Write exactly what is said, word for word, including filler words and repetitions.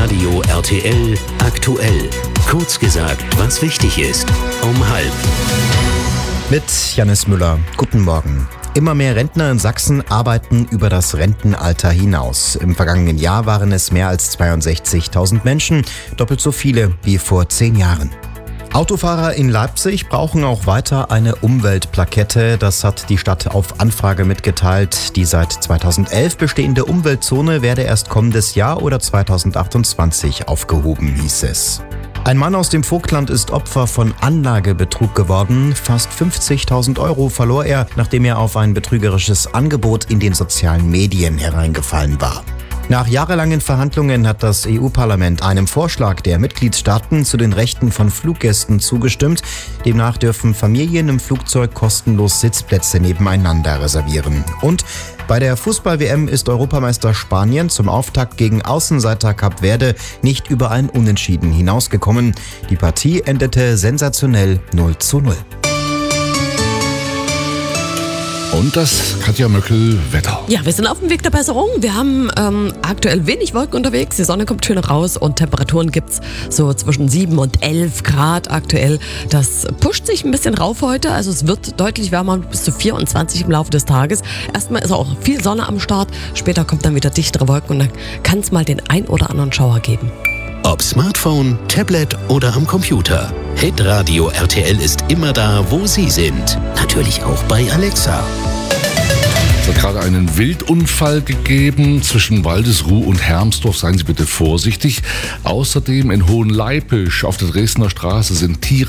Hitradio R T L aktuell. Kurz gesagt, was wichtig ist. Um halb. Mit Jannis Müller. Guten Morgen. Immer mehr Rentner in Sachsen arbeiten über das Rentenalter hinaus. Im vergangenen Jahr waren es mehr als zweiundsechzigtausend Menschen, doppelt so viele wie vor zehn Jahren. Autofahrer in Leipzig brauchen auch weiter eine Umweltplakette. Das hat die Stadt auf Anfrage mitgeteilt. Die seit zweitausendelf bestehende Umweltzone werde erst kommendes Jahr oder zweitausendachtundzwanzig aufgehoben, hieß es. Ein Mann aus dem Vogtland ist Opfer von Anlagebetrug geworden. Fast fünfzigtausend Euro verlor er, nachdem er auf ein betrügerisches Angebot in den sozialen Medien hereingefallen war. Nach jahrelangen Verhandlungen hat das E U-Parlament einem Vorschlag der Mitgliedstaaten zu den Rechten von Fluggästen zugestimmt. Demnach dürfen Familien im Flugzeug kostenlos Sitzplätze nebeneinander reservieren. Und bei der Fußball-W M ist Europameister Spanien zum Auftakt gegen Außenseiter Kap Verde nicht über ein Unentschieden hinausgekommen. Die Partie endete sensationell null zu null. Und das Katja Möckel, Wetter. Ja, wir sind auf dem Weg der Besserung. Wir haben ähm, aktuell wenig Wolken unterwegs. Die Sonne kommt schön raus und Temperaturen gibt's so zwischen sieben und elf Grad aktuell. Das pusht sich ein bisschen rauf heute. Also es wird deutlich wärmer, bis zu vierundzwanzig im Laufe des Tages. Erstmal ist auch viel Sonne am Start. Später kommt dann wieder dichtere Wolken und dann kann es mal den ein oder anderen Schauer geben. Ob Smartphone, Tablet oder am Computer. Hitradio R T L ist immer da, wo Sie sind. Natürlich auch bei Alexa. Es hat gerade einen Wildunfall gegeben zwischen Waldesruh und Hermsdorf. Seien Sie bitte vorsichtig. Außerdem in Hohenleipisch auf der Dresdner Straße sind Tiere